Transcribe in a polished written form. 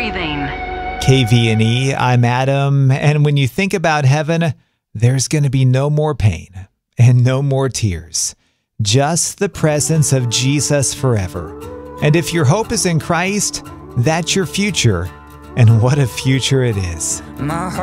breathing. KVNE, I'm Adam, and when you think about heaven, there's going to be no more pain and no more tears, just the presence of Jesus forever. And if your hope is in Christ, that's your future, and what a future it is. My heart